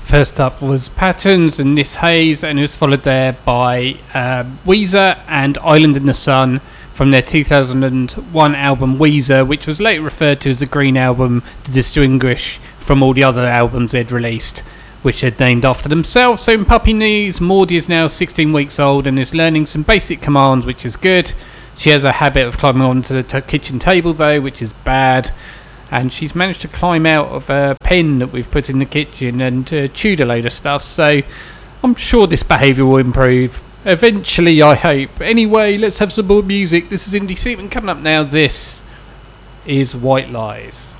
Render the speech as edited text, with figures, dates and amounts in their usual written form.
First up was Patterns and This Haze, and it was followed there by Weezer and Island in the Sun from their 2001 album Weezer, which was later referred to as the Green Album to distinguish from all the other albums they'd released, which they'd named after themselves. So in puppy news, Maudie is now 16 weeks old and is learning some basic commands, which is good. She has a habit of climbing onto the kitchen table though, which is bad. And she's managed to climb out of a pen that we've put in the kitchen and chewed a load of stuff. So I'm sure this behaviour will improve. Eventually, I hope. Anyway, let's have some more music. This is Indie Seaman coming up now. This is White Lies.